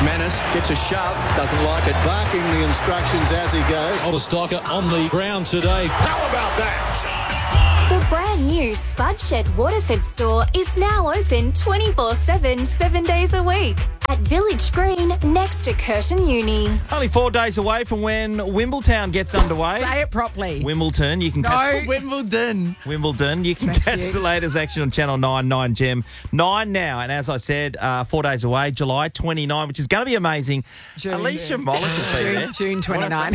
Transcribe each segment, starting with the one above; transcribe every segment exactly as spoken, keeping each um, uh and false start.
Menace gets a shove, doesn't like it. Barking the instructions as he goes. Older Stocker on the ground today. How about that? The brand new Spud Shed Waterford store is now open twenty-four seven, seven days a week at Village Green next to Curtin Uni. Only four days away from when Wimbledon gets underway. Say it properly. Wimbledon, you can No, catch Wimbledon. Wimbledon. You can Thank catch you. the latest action on Channel nine, nine Gem. Nine now, and as I said, uh, four days away, July twenty-ninth, which is going to be amazing. June. Alicia Mollett will be there. June, June twenty-ninth.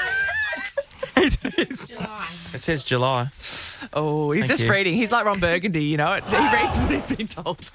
It says July. Oh, he's Thank just you. reading. He's like Ron Burgundy, you know. He reads what he's been told.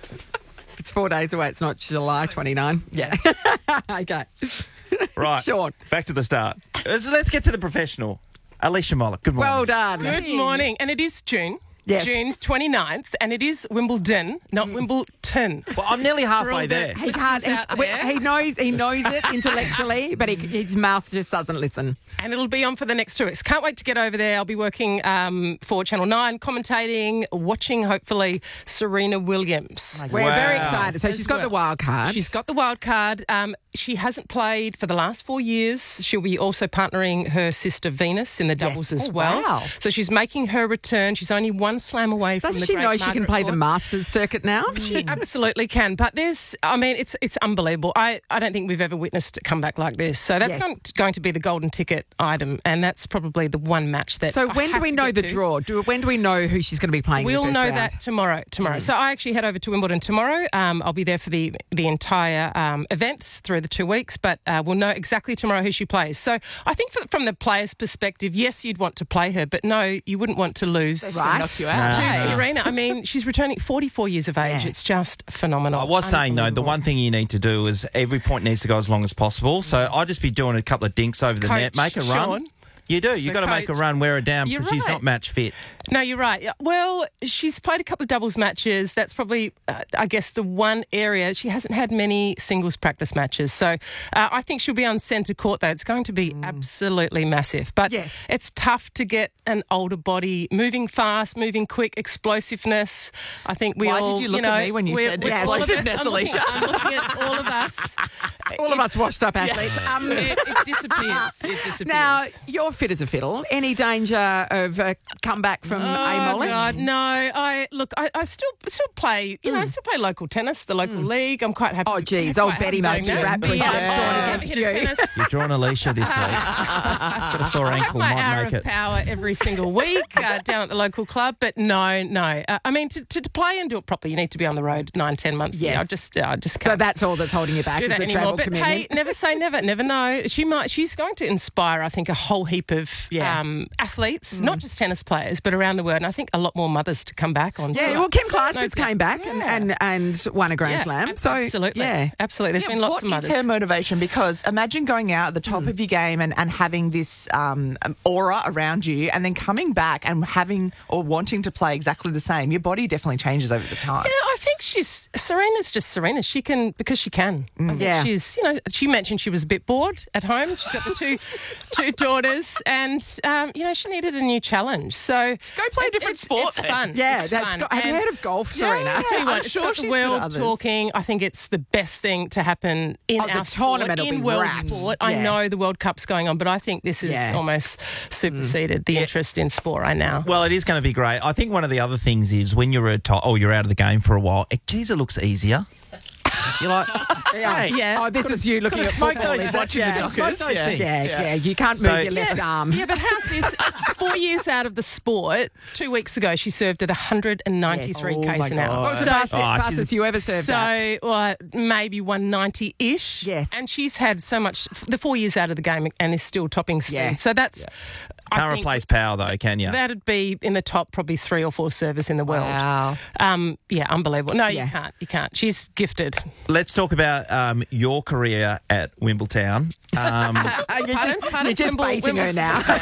It's four days away. It's not July twenty-ninth. Yeah. Okay. Right. Sean. Back to the start. Let's, let's get to the professional. Alicia Mollett, good morning. Well done. Good morning. And it is June. Yes. June twenty-ninth. And it is Wimbledon, not Wimbledon. Well, I'm nearly For all halfway the there. He can't. He, out we- there. he knows. He knows it intellectually, but he, his mouth just doesn't listen. And it'll be on for the next two weeks. Can't wait to get over there. I'll be working um, for Channel nine, commentating, watching, hopefully, Serena Williams. We're Wow. very excited. So As she's got well. the wild card. She's got the wild card. Um, she hasn't played for the last four years. She'll be also partnering her sister Venus in the doubles as Oh, well. wow. So she's making her return. She's only one slam away from Doesn't the she great know she can Margaret play the Court. Masters circuit now? She absolutely can. But there's, I mean, it's it's unbelievable. I, I don't think we've ever witnessed a comeback like this. So that's Yes. going, to, going to be the golden ticket item. And that's probably the one match that So I when do have we to know get the to. draw? Do, when do we know who she's going to be playing? in the We'll first know round? that tomorrow. Tomorrow. So I actually head over to Wimbledon tomorrow. Um, I'll be there for the the entire um, event through the two weeks, but uh, we'll know exactly tomorrow who she plays. So I think for, from the player's perspective, yes, you'd want to play her, but no, you wouldn't want to lose Right. Knock you out. to No. Serena. I mean, she's returning forty-four years of age. Yeah. It's just phenomenal. I was saying, though, the Unbelievable. one thing you need to do is every point needs to go as long as possible. So I'll just be doing a couple of dinks over the Coach net. Make a run. Sean, You do. You've the got to make a coach. run, wear her down, You're because she's right. not match fit. No, you're right. Yeah, well, she's played a couple of doubles matches. That's probably, uh, I guess, the one area. She hasn't had many singles practice matches. So uh, I think she'll be on centre court, though. It's going to be absolutely massive. But Yes. it's tough to get an older body moving fast, moving quick, explosiveness. I think we Why all, did you look know, at me when you we're- said we're- all of us- explosiveness, I'm looking- Alicia? I'm looking at all of us. All of us washed up athletes. Um, It, it disappears. It disappears. now, you're fit as a fiddle. Any danger of a comeback from Oh, A. Molly? God, no. I look. I, I still still play. You know, I still play local tennis, the local league. I'm quite happy. Oh, geez, quite old happy Betty doing must be that. wrapped when she Yeah. gets drawn Yeah. against Bit of you. tennis. You're drawing Alicia this week. Got a sore I have ankle, my might hour make of it. power every single week uh, down at the local club, but no, no. Uh, I mean, to, to, to play and do it properly, you need to be on the road nine, ten months. Yes. Yeah, I just, uh, I just So can't. that's all that's holding you back do is that the anymore. travel But commitment. hey, never say never. Never know. She might. She's going to inspire, I think, a whole heap of Yeah. um, athletes, not just tennis players, but around the world. And I think a lot more mothers to come back on. Yeah, tour. well, Kim No Clijsters doubt. came back and, and, and won a Grand Yeah, Slam. ab- So, absolutely, yeah. absolutely. There's Yeah, been lots what of mothers. is her motivation? Because imagine going out at the top of your game and, and having this um, um, aura around you and then coming back and having or wanting to play exactly the same. Your body definitely changes over the time. Yeah, I think she's Serena's just Serena. She can because she can. I think Yeah. she's you know she mentioned she was a bit bored at home. She's got the two two daughters, and um, you know she needed a new challenge. So Go play a it- different it's, sport It's then. fun. Yeah, it's that's fun. go- have you And- heard of golf, Serena? I tell you what, I'm it's sure got the she's good at world others. talking. I think it's the best thing to happen in Oh, the our sport, tournament will in be world wrapped. sport. I Yeah. know the World Cup's going on, but I think this has Yeah. almost superseded the interest in sport right now. Well, it is going to be great. I think one of the other things is when you're a to- or you're out of the game for a while, it, geez, it looks easier. You're like, hey, Yeah. Oh, this is you looking gotta at smoke football. those, is watching it? the Yeah. smoke those Yeah, things. yeah, yeah. You can't move So- your left arm. Yeah, but how's this? Four years out of the sport, two weeks ago, she served at one hundred ninety-three Yes. Oh, k's my an hour. God. What was the So, fastest, Oh, she's fastest you ever served at? so well, maybe one ninety-ish. Yes. And she's had so much, the four years out of the game and is still topping speed. Yeah. So that's... I can't think replace power though, can you? That'd be in the top probably three or four servers in the world. Wow. Um, yeah, unbelievable. No, Yeah. you can't. You can't. She's gifted. Let's talk about um, your career at Wimbledon. Um, Uh, you're just, Pardon? Pardon? you're just Wimble- baiting her Wimble-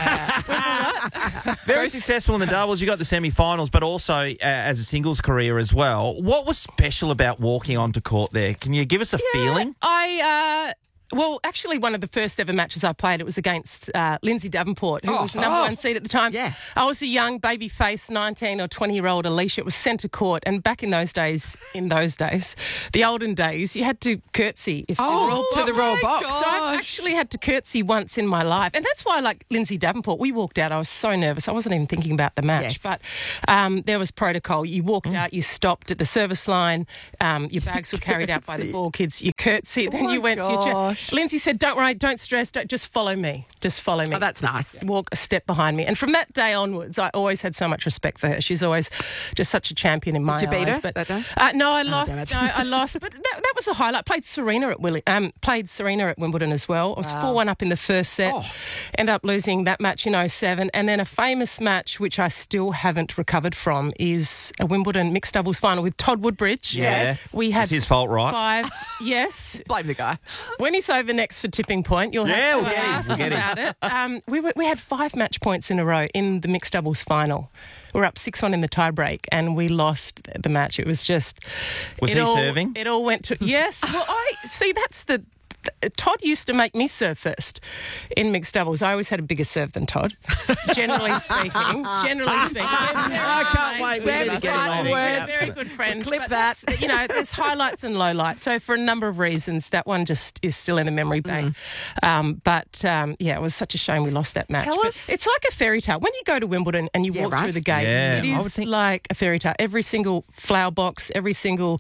now. very successful in the doubles. You got the semi-finals, but also uh, as a singles career as well. What was special about walking onto court there? Can you give us a feeling? I, uh, Well, actually, one of the first ever matches I played, it was against uh, Lindsay Davenport, who Oh, was the number oh. one seed at the time. Yeah. I was a young baby face, nineteen or twenty-year-old Alicia. It was centre court. And back in those days, in those days, the olden days, you had to curtsy. If Oh, the to the royal box. So I actually had to curtsy once in my life. And that's why, like Lindsay Davenport, we walked out. I was so nervous. I wasn't even thinking about the match. Yes. But um, there was protocol. You walked out, you stopped at the service line, um, your bags were carried out by the ball kids, you curtsy, then my you went to your chair. gosh. Lindsay said, don't worry, don't stress, don't, just follow me. Just follow me. Oh, that's nice. Walk a step behind me. And from that day onwards, I always had so much respect for her. She's always just such a champion in my Did you beat eyes. her But that day? Uh, no, I damn lost. it. no, I lost. But that, that was a highlight. Played Serena at Willi- um, played Serena at Wimbledon as well. I was four one up in the first set. Oh. Ended up losing that match in oh seven. And then a famous match, which I still haven't recovered from, is a Wimbledon mixed doubles final with Todd Woodbridge. Yeah. We had It's his fault, right? five. Yes. Blame the guy. When he's over next for tipping point, you'll Yeah, have we'll to get him, ask we'll get him. about it. Um, we, were, we had five match points in a row in the mixed doubles final. We were up six one in the tiebreak and we lost the match. It was just... Was it he all, serving? It all went to... Yes. Well, I... See, that's the... Todd used to make me serve first in mixed doubles. I always had a bigger serve than Todd, generally speaking. Generally speaking. I can't wait. We need to get him on. We're very good friends. clip but that. that's- You know, there's highlights and lowlights. So for a number of reasons, that one just is still in the memory bank. Um, but um, yeah, it was such a shame we lost that match. Tell But us- it's like a fairy tale. When you go to Wimbledon and you Yeah, walk right. through the gates, Yeah, it I would is think- like a fairy tale. Every single flower box, every single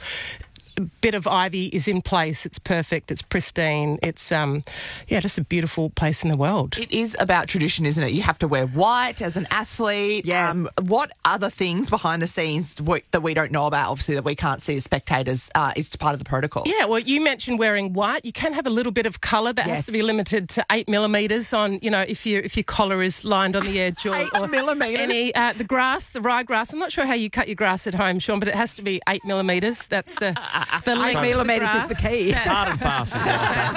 bit of ivy is in place. It's perfect. It's pristine. It's um, yeah, just a beautiful place in the world. It is about tradition, isn't it? You have to wear white as an athlete. Yes. Um, what other things behind the scenes we, that we don't know about, obviously, that we can't see as spectators, uh, is part of the protocol? Yeah, well, you mentioned wearing white. You can have a little bit of colour. That Yes. has to be limited to eight millimetres on, you know, if you if your collar is lined on the edge or, Eight or millimetres? any uh, the grass, the ryegrass. I'm not sure how you cut your grass at home, Sean, but it has to be eight millimetres. That's the the length of the millimetres is grass. the key. That- Hard and fast as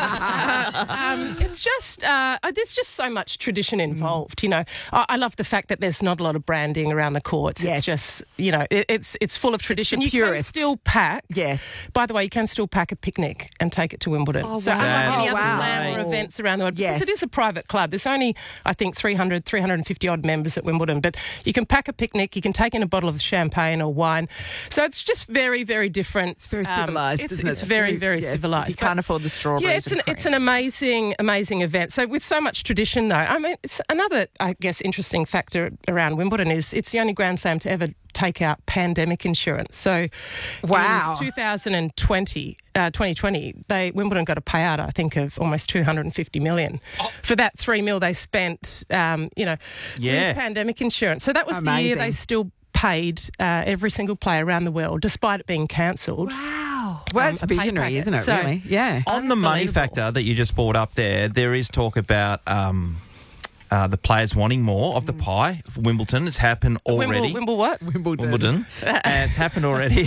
well. um, it's just uh, there's just so much tradition involved. You know, I, I love the fact that there's not a lot of branding around the courts. Yes. It's just you know, it, it's it's full of tradition. the You can purists. still pack. Yes. By the way, you can still pack a picnic and take it to Wimbledon. Oh, so wow. unlike any Oh, other wow. slam or events around the world, Yes. because it is a private club. There's only I think three hundred, three hundred fifty odd members at Wimbledon, but you can pack a picnic. You can take in a bottle of champagne or wine. So it's just very, very different. It's very civilised, It's, isn't it? it's very, very Yes. civilised. You can't afford the strawberries. Yeah, it's an and cream. it's an amazing amazing event. So with so much tradition, though, I mean, it's another I guess interesting factor around Wimbledon is it's the only Grand Slam to ever take out pandemic insurance. So, Wow. in two thousand twenty, uh, twenty twenty, they Wimbledon got a payout, I think, of almost two hundred fifty million for that three mil they spent. Um, you know, Yeah. with pandemic insurance. So that was the year Amazing. they still paid uh, every single player around the world, despite it being cancelled. Wow. Well, Um, it's a pay visionary, packet. isn't it, So- really? Yeah. On the money Unbelievable. factor that you just brought up there, there is talk about um, uh, the players wanting more of the pie for Wimbledon. It's happened already. Wimble, Wimble what? Wimbledon. Wimbledon, and it's happened already.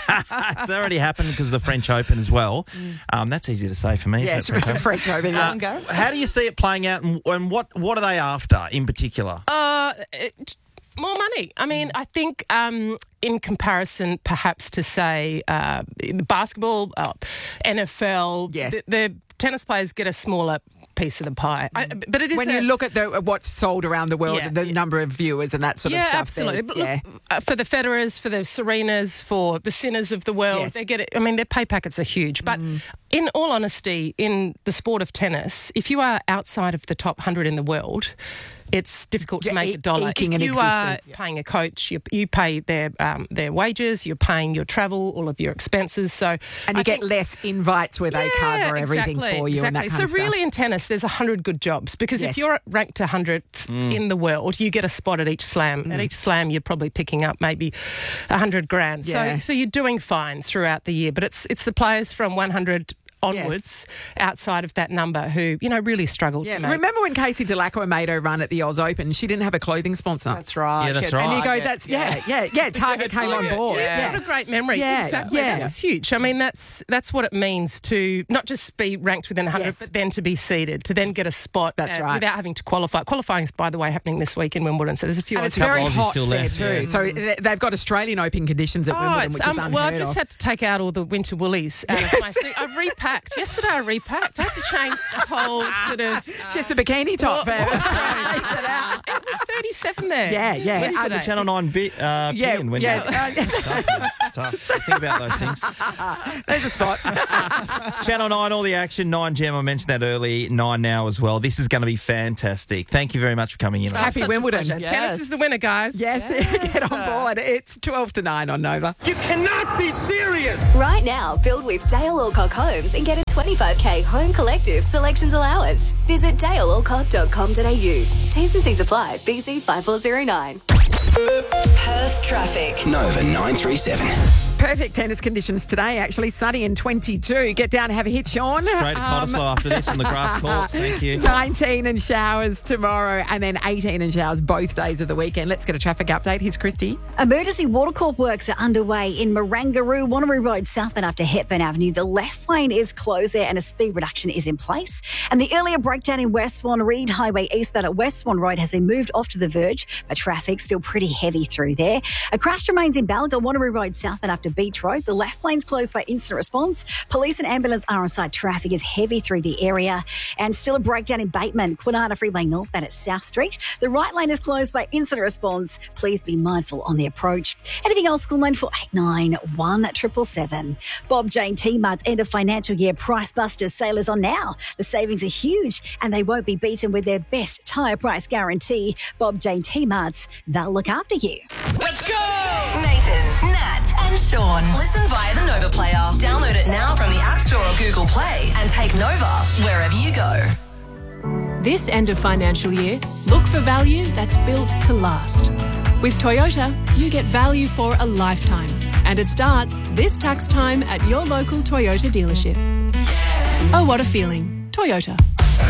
It's already happened because of the French Open as well. Um, that's easy to say for me. Yes, that French Open. French Open. Uh, yeah. how do you see it playing out, and, and what what are they after in particular? Uh, it, more money. I mean, I think um, in comparison, perhaps to say uh, basketball, uh, N F L, Yes. the, the tennis players get a smaller piece of the pie. I, but it is When a- you look at the what's sold around the world, Yeah, the yeah. number of viewers and that sort yeah, of stuff. absolutely. there's- But Yeah. look, uh, for the Federers, for the Serenas, for the Sinners of the world, Yes. they get it. I mean, their pay packets are huge. But in all honesty, in the sport of tennis, if you are outside of the top one hundred in the world, it's difficult to Yeah, make e- a dollar. eking If an you are existence. paying a coach, you, you pay their um, their wages, you're paying your travel, all of your expenses. So And you I get think- less invites where they cover everything exactly, for you exactly. and that kind so of stuff. really in tennis, there's a hundred good jobs because Yes. if you're ranked one hundredth in the world, you get a spot at each slam. Mm. At each slam, you're probably picking up maybe a hundred grand. Yeah. So so you're doing fine throughout the year. But it's it's the players from one hundred onwards outside of that number who you know really struggled. Yeah, to make. remember when Casey Delacroix made her run at the Oz Open? She didn't have a clothing sponsor. That's right. Yeah, that's She had right. And you go, Target, that's, yeah, yeah, yeah, Target came on board. Yeah, what a great memory. Yeah, exactly. yeah. That was huge. I mean, that's that's what it means to not just be ranked within one hundred, Yes. but then to be seeded, to then get a spot That's uh, right. without having to qualify. Qualifying is, by the way, happening this week in Wimbledon, so there's a few And odds. it's very Aussies hot still there left, too. yeah. So they- they've got Australian Open conditions at Oh, Wimbledon, it's, which is um, unheard well, I've of. just had to take out all the winter woolies out of my suit. I've repacked repacked. Yesterday I repacked. I had to change the whole sort of... Just a bikini top. Well, for- it was thirty-seven there. Yeah, yeah. Yesterday. The Channel nine bit, uh, Yeah, pin when yeah. you- It's tough, it's tough. Think about those things. There's a spot. Channel nine, all the action. nine Gem, I mentioned that early. nine now as well. This is going to be fantastic. Thank you very much for coming in. Oh, Happy such a Wimbledon. pleasure. Yes. Tennis is the winner, guys. Yes, get on board. It's twelve to nine on Nova. You cannot be serious. Right now, build with Dale Alcock Homes and get a twenty-five k home collective selections allowance. Visit dale alcock dot com dot a u. T's and C's apply. B C five four zero nine. Perth traffic. Nova nine three seven. Perfect tennis conditions today, actually. Sunny and twenty-two. Get down and have a hit, Sean. Straight to Cottesloe after this on the grass courts. Thank you. nineteen and showers tomorrow and then eighteen and showers both days of the weekend. Let's get a traffic update. Here's Christy. Emergency water corp works are underway in Marangaroo, Wanneroo Road, southbound after Hepburn Avenue. The left lane is closed there and a speed reduction is in place. And the earlier breakdown in West Swan, Reed Highway eastbound at West Swan Road has been moved off to the verge, but traffic still pretty heavy through there. A crash remains in Balga, Wanneroo Road, southbound after Beach Road. The left lane's closed by instant response. Police and ambulance are on site. Traffic is heavy through the area. And still a breakdown in Bateman, Quinana Freeway northbound at South Street. The right lane is closed by instant response. Please be mindful on the approach. Anything else, school line four eight nine one seven seven. Bob Jane T-Mart's end of financial year price busters sale is on now. The savings are huge and they won't be beaten with their best tyre price guarantee. Bob Jane T-Mart's, they'll look after you. Let's go! Nathan, Nat, and Sean. Listen via the Nova Player. Download it now from the App Store or Google Play and take Nova wherever you go. This end of financial year, look for value that's built to last. With Toyota, you get value for a lifetime. And it starts this tax time at your local Toyota dealership. Oh, what a feeling. Toyota.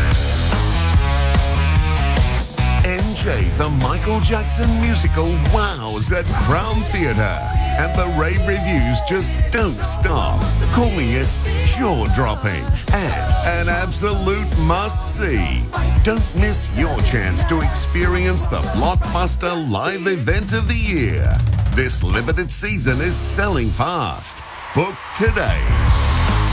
N J, the Michael Jackson musical, wows at Crown Theatre. And the rave reviews just don't stop, calling it jaw-dropping and an absolute must-see. Don't miss your chance to experience the blockbuster live event of the year. This limited season is selling fast. Book today.